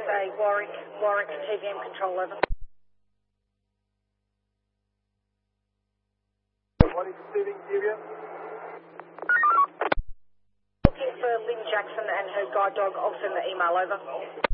say Warwick, TVM control, over. What is receiving TVM? Looking for Lynn Jackson and her guide dog. I'll send the email over.